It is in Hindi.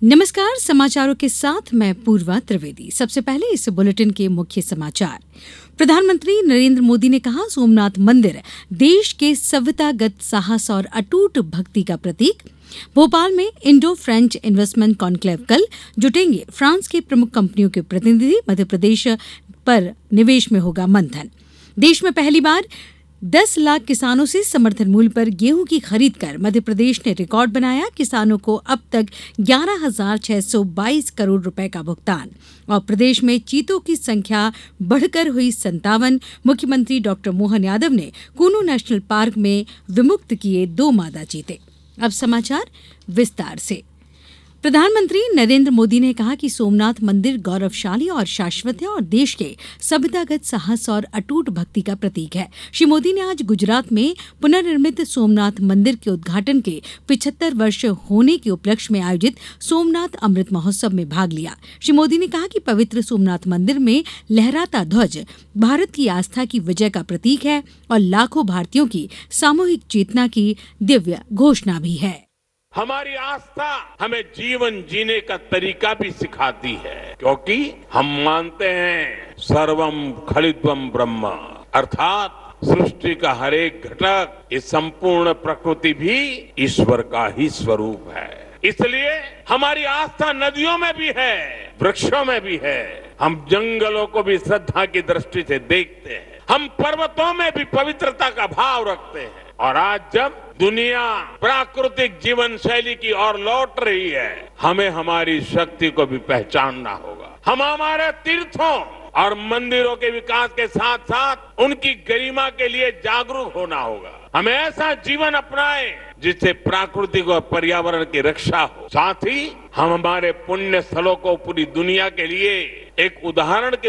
नमस्कार, समाचारों के साथ मैं पूर्वा त्रिवेदी। सबसे पहले इस बुलेटिन के मुख्य समाचार। प्रधानमंत्री नरेंद्र मोदी ने कहा, सोमनाथ मंदिर देश के सभ्यतागत साहस और अटूट भक्ति का प्रतीक। भोपाल में इंडो फ्रेंच इन्वेस्टमेंट कॉन्क्लेव कल जुटेंगे फ्रांस की प्रमुख कंपनियों के प्रतिनिधि। मध्यप्रदेश पर निवेश में होगा मंथन। देश में पहली बार 10 लाख किसानों से समर्थन मूल्य पर गेहूं की खरीद कर मध्यप्रदेश ने रिकॉर्ड बनाया। किसानों को अब तक 11,622 करोड़ रुपए का भुगतान। और प्रदेश में चीतों की संख्या बढ़कर हुई 57। मुख्यमंत्री डॉक्टर मोहन यादव ने कूनो नेशनल पार्क में विमुक्त किए 2 मादा चीते। अब समाचार विस्तार से। प्रधानमंत्री नरेंद्र मोदी ने कहा कि सोमनाथ मंदिर गौरवशाली और शाश्वत है और देश के सभ्यतागत साहस और अटूट भक्ति का प्रतीक है। श्री मोदी ने आज गुजरात में पुनर्निर्मित सोमनाथ मंदिर के उद्घाटन के 75 वर्ष होने के उपलक्ष्य में आयोजित सोमनाथ अमृत महोत्सव में भाग लिया। श्री मोदी ने कहा कि पवित्र सोमनाथ मंदिर में लहराता ध्वज भारत की आस्था की विजय का प्रतीक है और लाखों भारतीयों की सामूहिक चेतना की दिव्य घोषणा भी है। हमारी आस्था हमें जीवन जीने का तरीका भी सिखाती है, क्योंकि हम मानते हैं सर्वम खलिद्वम ब्रह्म, अर्थात सृष्टि का हर एक घटक, इस संपूर्ण प्रकृति भी ईश्वर का ही स्वरूप है। इसलिए हमारी आस्था नदियों में भी है, वृक्षों में भी है। हम जंगलों को भी श्रद्धा की दृष्टि से देखते हैं। हम पर्वतों में भी पवित्रता का भाव रखते हैं। और आज जब दुनिया प्राकृतिक जीवन शैली की ओर लौट रही है, हमें हमारी शक्ति को भी पहचानना होगा। हम हमारे तीर्थों और मंदिरों के विकास के साथ साथ उनकी गरिमा के लिए जागरूक होना होगा। हमें ऐसा जीवन अपनाएं जिससे प्राकृतिक और पर्यावरण की रक्षा हो। साथ ही हम हमारे पुण्य स्थलों को पूरी दुनिया के लिए एक उदाहरण के